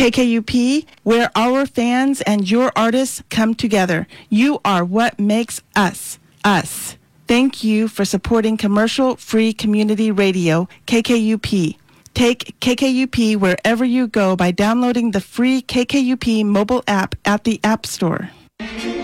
KKUP, where our fans and your artists come together. You are what makes us, us. Thank you for supporting commercial-free community radio, KKUP. Take KKUP wherever you go by downloading the free KKUP mobile app at the App Store.